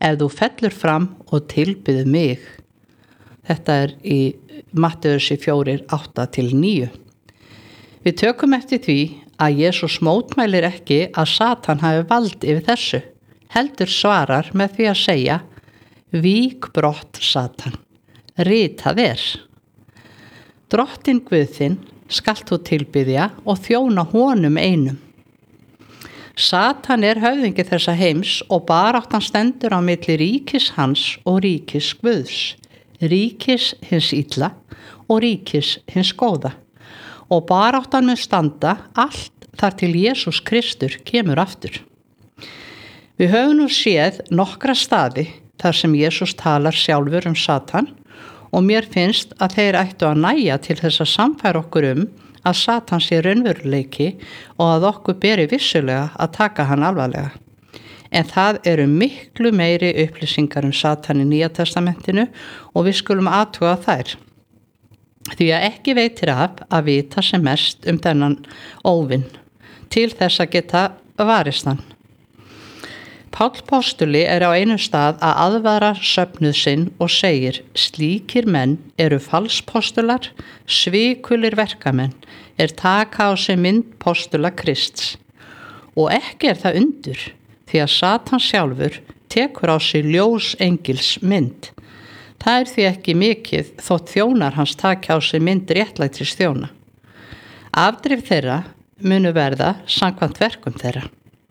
ef þú fellur fram og tilbyður mig. Þetta í Mattheussi 4:8-9. Við tökum eftir því að Jesús mótmælir ekki að Satan hafi vald yfir þessu, heldur svarar með því að segja: vík brott Satan, ritað er. Drottinn Guð þinn skalt þú tilbiðja og þjóna honum einum. Satan höfðingi þessa heims og baráttan stendur á milli ríkis hans og ríkis Guðs, ríkis hins illa og ríkis hins góða. Og baráttan mun standa allt þar til Jesús Kristur kemur aftur. Við höfum nú séð nokkra staði þar sem Jesús talar sjálfur Satan og mér finnst að þeir ættu að nægja til þess að sannfæra okkur að Satan sé raunveruleiki og að okkur beri vissulega að taka hann alvarlega. En það eru miklu meiri upplýsingar Satan í Nýja testamentinu og við skulum athuga þær. Því að ekki veitir af að vita sem mest þennan óvin til þess að geta varist hann. Páll postuli á einum stað að aðvara söfnuð sinn og segir: slíkir menn eru falspostular, svikulir verkamenn, taka á sig mynd postula Krists. Og ekki það undur, því að Satan sjálfur tekur á sig ljós engils mynd. Það því ekki mikið þótt þjónar hans taki á sig mynd réttlætis þjóna. Afdrif þeirra munu verða samkvæmt verkum þeirra.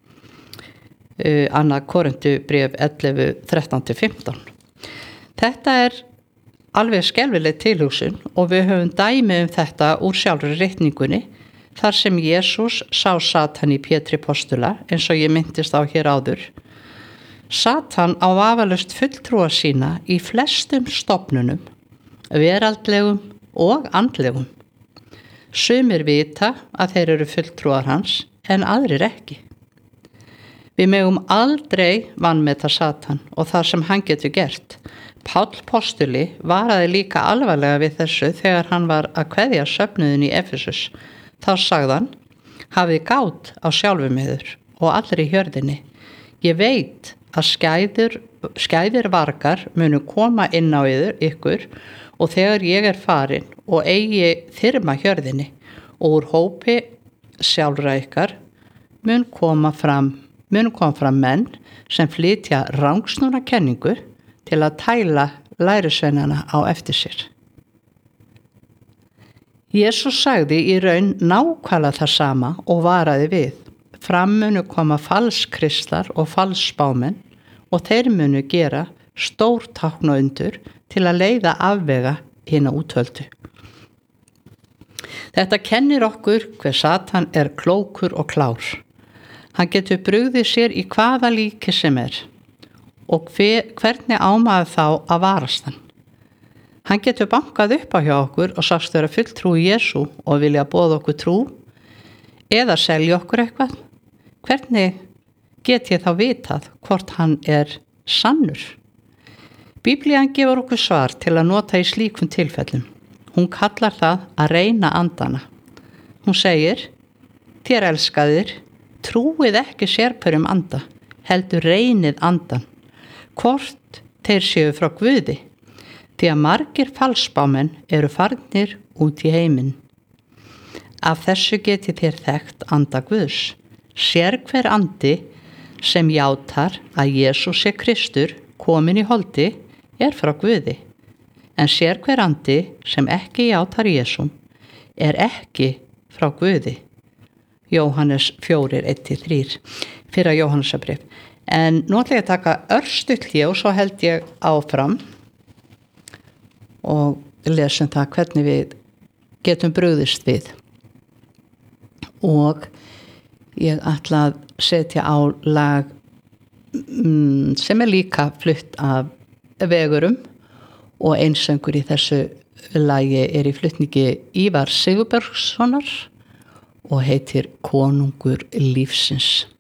2. Korinthubréf 11:13-15. Þetta alveg skelfileg tilhugsun og við höfum dæmi þetta úr sjálfri ritningunni þar sem Jesús sá Satan í Pétri postula eins og ég minntist á hér áður. Satan á vafalaust fulltrúa sína í flestum stofnunum, veraldlegum og andlegum. Sumir vita að þeir eru fulltrúar hans en aðrir ekki. Við megum aldrei vanmeta Satan og það sem hann getur gert. Páll postuli varaði líka alvarlega við þessu þegar hann var að kveðja söfnuðin í Efesus. Þá sagði hann: hafið gát á sjálfum yður og allri hjörðinni. Ég veit að skæðir vargar munu koma inn á ykkur og þegar ég farin og eigi þyrma hjörðinni og úr hópi sjálfra ykkar mun koma fram menn sem flytja rangsnúna kenningu til að tæla lærisveinana á eftir sér. Jesús sagði í raun nákvæmlega það sama og varaði við. Fram munu koma falskristlar og falsspámenn og þeir munu gera stór tákn og undur til að leiða afvega hina útvöldu. Þetta kennir okkur hver Satan klókur og klár. Hann getur brugðið sér í hvaða líki sem og hvernig á maður þá að varast hann. Hann getur bankað upp á hjá okkur og sagst vera fulltrú í Jesú og vilja boða okkur trú eða selja okkur eitthvað. Hvernig get ég þá vitað hvort hann sannur? Biblían gefur okkur svar til að nota í slíkum tilfellum. Hún kallar það að reyna andana. Hún segir: þér elskaðir, trúið ekki sérhverjum anda, heldur reynið andan, hvort þeir séu frá Guði, því að margir falsspámenn eru farnir út í heiminn. Af þessu getið þér þekkt anda Guðs. Sérhver andi sem játar að Jesús Kristur kominn í holdi frá Guði, en sérhver andi sem ekki játar Jesú ekki frá Guði. Jóhannes 4:1-3, fyrra Jóhannesarbréf. En nú ætla ég að taka örstutt hlé og svo held ég áfram og lesum það hvernig við getum brugðist við. Og ég ætla að setja á lag sem líka flutt af Vegurum og einsöngur í þessu lagi í flutningi Ívar Sigurbergssonar og heitir Konungur lífsins.